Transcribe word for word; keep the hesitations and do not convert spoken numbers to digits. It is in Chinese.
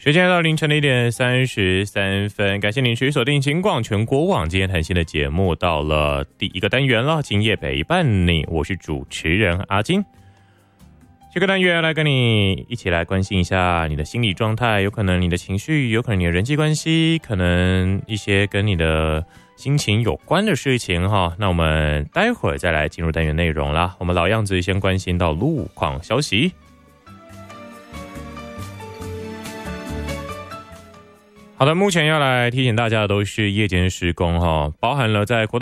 时间来到凌晨的一点三十三分，感谢您持续锁定警广全国网。今天谈心的节目到了第一个单元了，今夜陪伴你，我是主持人阿金。这个单元来跟你一起来关心一下你的心理状态，有可能你的情绪，有可能你的人际关系，可能一些跟你的心情有关的事情哈。那我们待会儿再来进入单元内容啦。我们老样子先关心到路况消息。好的，目前要来提醒大家的都是夜间施工哈，包含了在国道